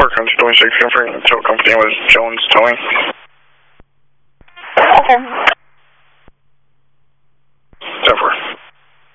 Park Country 26, confirming the tow company was Jones Towing. Okay.